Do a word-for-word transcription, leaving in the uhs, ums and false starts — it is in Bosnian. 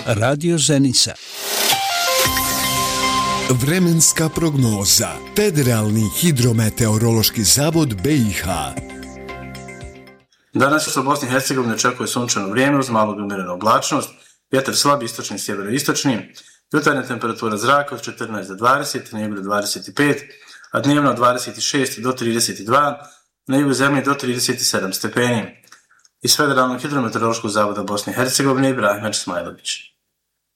Radio Zenica. Vremenska prognoza. Federalni hidrometeorološki zavod B i H. Danas se u Bosni i Hercegovini očekuje sunčano vrijeme uz malu umjerenu oblačnost, vjetar slab istočni i sjeveroistočni, jutarnja temperatura zraka od četrnaest do dvadeset, na jugu do dvadeset pet, a dnevno od dvadeset šest do trideset dva, na jugu zemlje do trideset sedam stepeni. Iz Federalnog hidrometeorološkog zavoda Bosne i Hercegovine Ibrahim Smajlović.